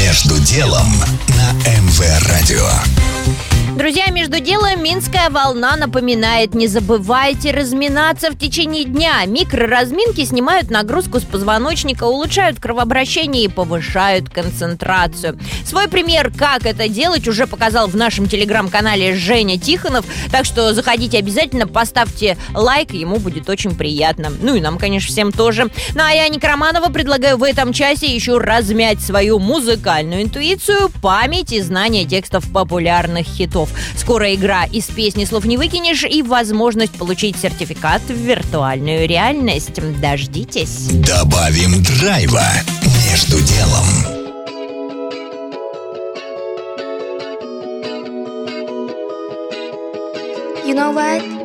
Между делом на МВ-радио. Друзья, между делом Минская волна напоминает: не забывайте разминаться в течение дня. Микроразминки снимают нагрузку с позвоночника, улучшают кровообращение и повышают концентрацию. Свой пример, как это делать, уже показал в нашем телеграм-канале Женя Тихонов. Так что заходите обязательно, поставьте лайк, ему будет очень приятно. Ну и нам, конечно, всем тоже. Ну а я, Ника Романова, предлагаю в этом часе еще размять свою музыкальную интуицию, память и знание текстов популярных хитов. Скоро игра «Из песни слов не выкинешь» и возможность получить сертификат в виртуальную реальность. Дождитесь. Добавим драйва между делом. You know what?